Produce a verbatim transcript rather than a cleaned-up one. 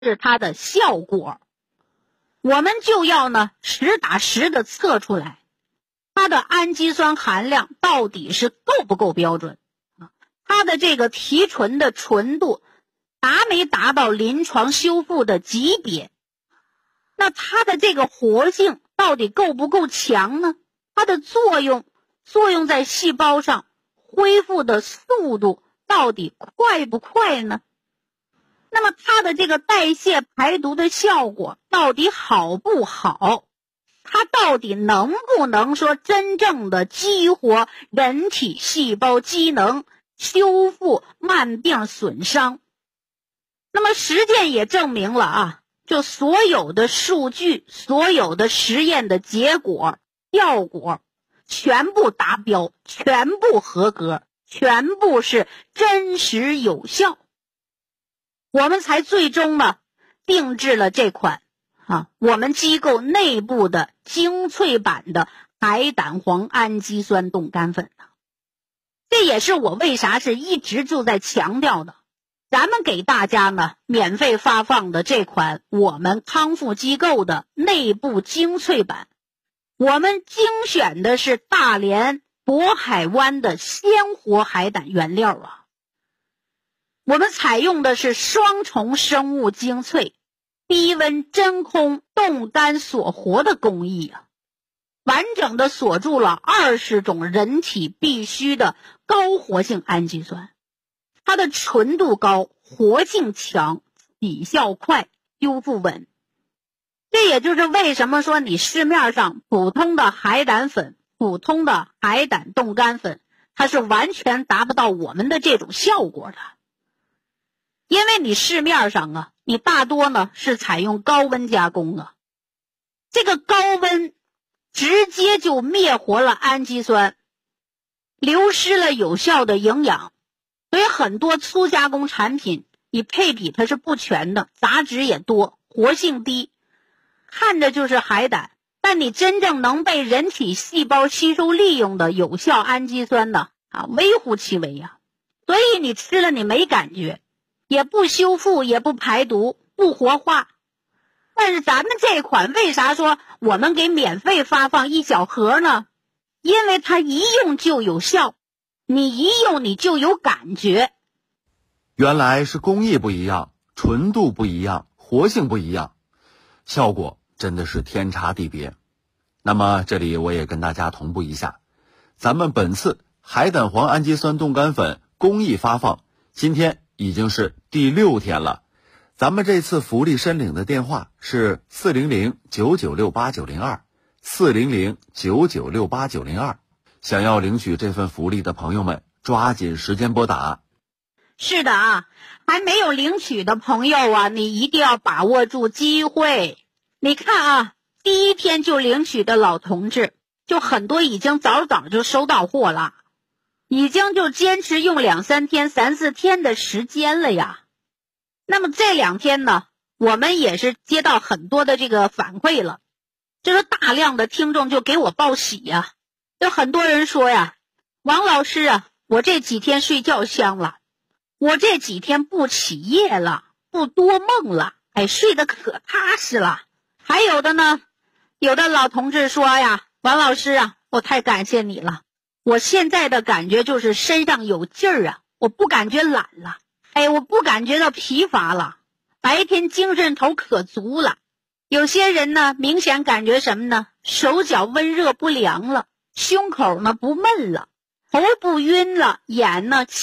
是它的效果。我们就要呢实打实的测出来，它的氨基酸含量到底是够不够标准啊？它的这个提纯的纯度达没达到临床修复的级别？那它的这个活性到底够不够强呢？它的作用作用在细胞上恢复的速度到底快不快呢？那么它的这个代谢排毒的效果到底好不好？它到底能不能说真正的激活人体细胞机能，修复慢病损伤？那么实践也证明了啊，就所有的数据，所有的实验的结果效果全部达标，全部合格，全部是真实有效，我们才最终呢定制了这款啊我们机构内部的精粹版的海胆黄氨基酸冻干粉。这也是我为啥是一直就在强调的，咱们给大家呢免费发放的这款我们康复机构的内部精粹版，我们精选的是大连渤海湾的鲜活海胆原料啊。我们采用的是双重生物精粹低温真空冻干锁活的工艺啊，完整的锁住了二十种人体必需的高活性氨基酸，它的纯度高，活性强，起效快，修复稳。这也就是为什么说你市面上普通的海胆粉，普通的海胆冻干粉，它是完全达不到我们的这种效果的。因为你市面上啊，你大多呢是采用高温加工啊，这个高温直接就灭活了氨基酸，流失了有效的营养，所以很多粗加工产品你配比它是不全的，杂质也多，活性低，看着就是海胆，但你真正能被人体细胞吸收利用的有效氨基酸呢啊，微乎其微呀、啊。所以你吃了你没感觉，也不修复，也不排毒，不活化。但是咱们这款为啥说我们给免费发放一小盒呢？因为它一用就有效，你一用你就有感觉。 原来是工艺不一样，纯度不一样，活性不一样，效果真的是天差地别。那么这里我也跟大家同步一下，咱们本次海胆黄氨基酸冻干粉公益发放今天已经是第六天了，咱们这次福利申领的电话是四零零九九六八九零二 四零零九九六八九零二，想要领取这份福利的朋友们抓紧时间拨打。 是的啊，还没有领取的朋友啊，你一定要把握住机会。你看啊，第一天就领取的老同志就很多，已经早早就收到货了，已经就坚持用两三天三四天的时间了呀。那么这两天呢，我们也是接到很多的这个反馈了，就是大量的听众就给我报喜呀，有很多人说呀，王老师啊，我这几天睡觉香了，我这几天不起夜了，不多梦了，哎，睡得可踏实了。还有的呢，有的老同志说呀，王老师啊，我太感谢你了，我现在的感觉就是身上有劲儿啊，我不感觉懒了，哎，我不感觉到疲乏了，白天精神头可足了。有些人呢，明显感觉什么呢？手脚温热不凉了，胸口呢不闷了，头不晕了，眼呢